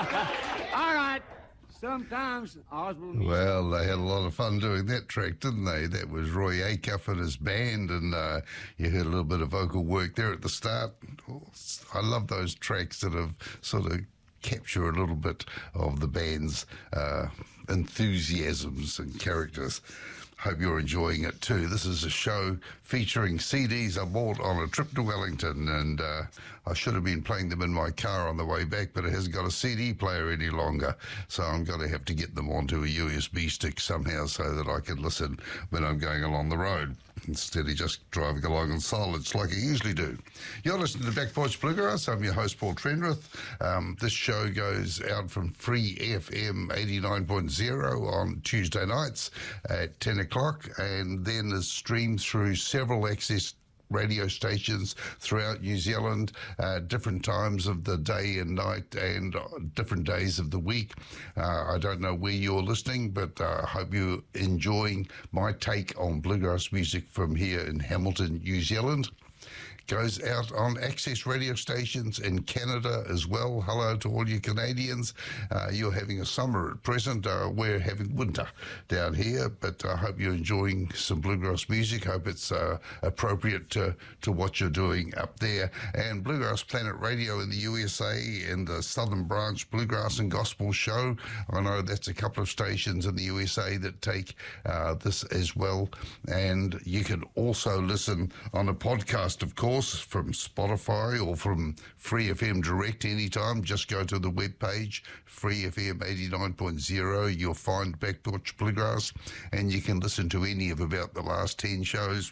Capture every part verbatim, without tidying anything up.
All right. Sometimes Oswald... Well, they had a lot of fun doing that track, didn't they? That was Roy Acuff and his band, and uh, you heard a little bit of vocal work there at the start. Oh, I love those tracks that have sort of capture a little bit of the band's uh, enthusiasms and characters. Hope you're enjoying it too. This is a show featuring C Ds I bought on a trip to Wellington, and uh, I should have been playing them in my car on the way back, but it hasn't got a C D player any longer, so I'm going to have to get them onto a U S B stick somehow so that I can listen when I'm going along the road, instead of just driving along in silence like I usually do. You're listening to Back Porch Bluegrass. I'm your host, Paul Trenrith. Um, this show goes out from Free F M eighty-nine point oh on Tuesday nights at ten o'clock, and then is streamed through several access radio stations throughout New Zealand, uh, different times of the day and night, and uh, different days of the week. Uh, I don't know where you're listening, but I uh, hope you're enjoying my take on bluegrass music from here in Hamilton, New Zealand. Goes out on access radio stations in Canada as well. Hello to all you Canadians. Uh, you're having a summer at present. Uh, we're having winter down here, but I hope you're enjoying some bluegrass music. Hope it's uh, appropriate to, to what you're doing up there. And Bluegrass Planet Radio in the U S A and the Southern Branch Bluegrass and Gospel Show. I know that's a couple of stations in the U S A that take uh, this as well. And you can also listen on a podcast, of course, from Spotify or from Free F M Direct anytime. Just go to the webpage, Free F M eighty-nine point oh. You'll find Back Porch Bluegrass, and you can listen to any of about the last ten shows.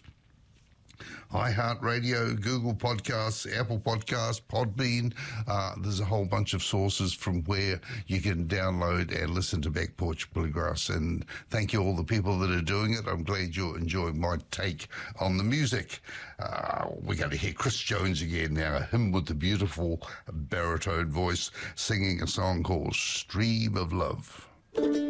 iHeartRadio, Google Podcasts, Apple Podcasts, Podbean. Uh, there's a whole bunch of sources from where you can download and listen to Back Porch Bluegrass. And thank you all the people that are doing it. I'm glad you're enjoying my take on the music. Uh, we're going to hear Chris Jones again now, him with the beautiful baritone voice, singing a song called Stream of Love.